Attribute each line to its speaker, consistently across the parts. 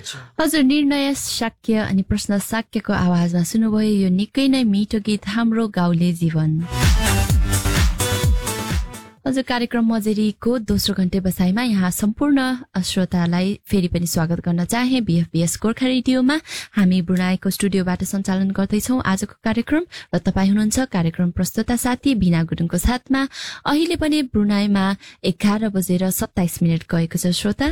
Speaker 1: हजुर निर्णय शाक्य अनि प्रश्न शाक्यको आवाजमा सुन्नुभयो यो निकै नै मिठो गीत हाम्रो गाउँले जीवन। हजुर कार्यक्रम मजेरीको दोस्रो घण्टे बसाइमा यहाँ सम्पूर्ण श्रोतालाई फेरि पनि स्वागत गर्न चाहे। बीएफबीएस गोर्खा रेडियोमा हामी ब्रुनाईको स्टुडियोबाट सञ्चालन गर्दैछौँ आजको कार्यक्रम र तपाईँ हुनुहुन्छ कार्यक्रम प्रस्तुता साथी बिना गुरुङको साथमा। अहिले पनि ब्रुनाईमा 11:27 गएको छ श्रोता।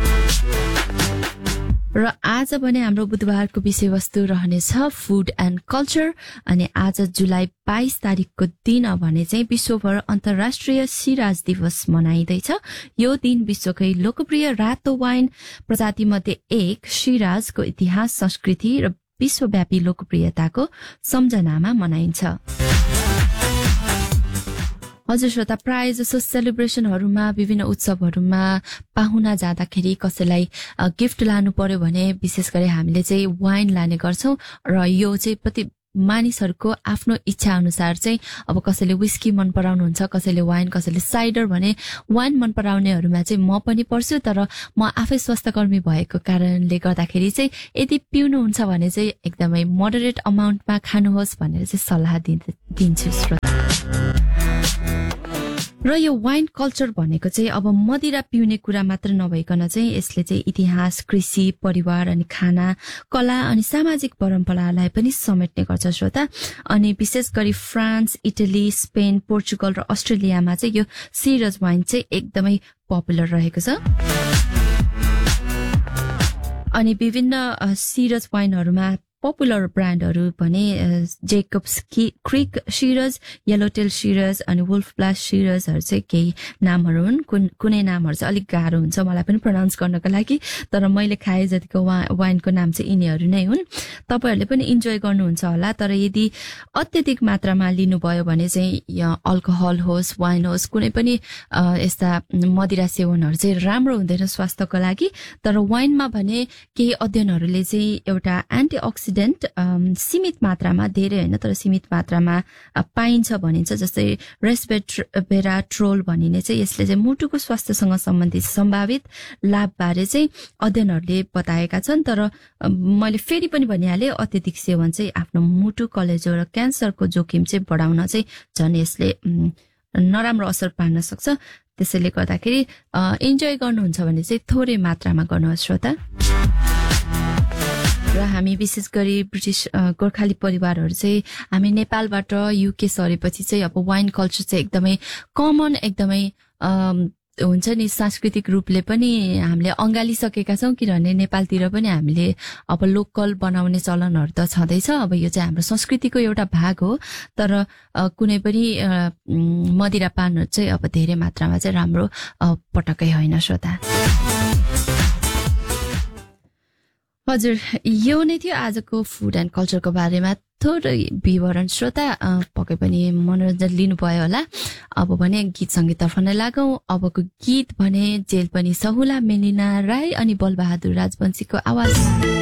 Speaker 1: र आज भने हाम्रो बुधबारको विषयवस्तु रहनेछ फुड एन्ड कल्चर। अनि आज जुलाई 22 तारिकको दिन भने चाहिँ विश्वभर अन्तर्राष्ट्रिय सिराज दिवस मनाइँदैछ। यो दिन विश्वकै लोकप्रिय रातो वाइन प्रजाति मध्ये एक सिराजको इतिहास, संस्कृति र विश्वव्यापी लोकप्रियताको सम्झनामा मनाइन्छ। हजुर श्रोता, प्राय जसो सेलिब्रेसनहरूमा विभिन्न उत्सवहरूमा पाहुना जाँदाखेरि कसैलाई गिफ्ट लानु पर्यो भने विशेष गरी हामीले चाहिँ वाइन लाने गर्छौं। र यो चाहिँ प्रति मानिसहरूको आफ्नो इच्छा अनुसार चाहिँ अब कसैले विस्की मन पराउनुहुन्छ, कसैले वाइन, कसैले साइडर भने वाइन मन पराउनेहरूमा चाहिँ म पनि पर्छु। तर म आफै स्वास्थ्यकर्मी भएको कारणले गर्दाखेरि चाहिँ यदि पिउनुहुन्छ भने चाहिँ एकदमै मोडरेट अमाउन्टमा खानुहोस् भनेर चाहिँ सल्लाह दिन्छु श्रोता। र यो वाइन कल्चर भनेको चाहिँ अब मदिरा पिउने कुरा मात्र नभइकन चाहिँ यसले चाहिँ इतिहास, कृषि, परिवार अनि खाना, कला अनि सामाजिक परम्परालाई पनि समेट्ने गर्छ श्रोता। अनि विशेष गरी फ्रान्स, इटली, स्पेन, पोर्चुगल र अस्ट्रेलियामा चाहिँ यो सिरज वाइन चाहिँ एकदमै पपुलर रहेको छ। अनि विभिन्न सिरज वाइनहरूमा पपुलर ब्रान्डहरू भने जेकब्स क्रिक सिरज, येलोटेल सिरज अनि वुल्फ ब्लास्ट सिरजहरू चाहिँ केही नामहरू हुन्। कुनै नामहरू चाहिँ अलिक गाह्रो हुन्छ मलाई पनि प्रोनाउन्स गर्नको लागि, तर मैले खाए जतिको वाइनको नाम चाहिँ यिनीहरू नै हुन्। तपाईहरूले पनि इन्जोय गर्नुहुन्छ होला। तर यदि अत्यधिक मात्रामा लिनुभयो भने चाहिँ अल्कोहल होस्, वाइन होस्, कुनै पनि यस्ता मदिरा सेवनहरू चाहिँ राम्रो हुँदैन स्वास्थ्यको लागि। तर वाइनमा भने केही अध्ययनहरूले चाहिँ एउटा एन्टिअक्सिडेन्ट सीमित मात्रामा, धेरै होइन तर सीमित मात्रामा पाइन्छ भनिन्छ। जस्तै रेस्वेराट्रोल भनिने चाहिँ यसले चाहिँ मुटुको स्वास्थ्यसँग सम्बन्धित सम्भावित लाभबारे चाहिँ अध्ययनहरूले बताएका छन्। तर मैले फेरि पनि भनिहालेँ, अत्यधिक सेवन चाहिँ आफ्नो मुटु, कलेजो र क्यान्सरको जोखिम चाहिँ बढाउन चाहिँ झन् यसले नराम्रो असर पार्न सक्छ। त्यसैले गर्दाखेरि इन्जोय गर्नुहुन्छ भने चाहिँ थोरै मात्रामा गर्नुहोस् श्रोता। र हामी विशेष गरी ब्रिटिश गोर्खाली परिवारहरू चाहिँ हामी नेपालबाट युके सरेपछि चाहिँ अब वाइन कल्चर चाहिँ एकदमै कमन, एकदमै हुन्छ नि, सांस्कृतिक रूपले पनि हामीले अँगालिसकेका छौँ। किनभने नेपालतिर पनि हामीले अब लोकल बनाउने चलनहरू त छँदैछ। अब यो चाहिँ हाम्रो संस्कृतिको एउटा भाग हो। तर कुनै पनि मदिरापानहरू चाहिँ अब धेरै मात्रामा चाहिँ राम्रो पटक्कै होइन श्रोता। हजुर, यो नै थियो आजको फुड एन्ड कल्चरको बारेमा थोरै विवरण श्रोता। पक्कै पनि मनोरञ्जन लिनुभयो होला। अब भने गीत सङ्गीततर्फ नै लागौं। अबको गीत भने जेल पनि सहुला, मेलिना राई अनि बलबहादुर राजवंशीको आवाज।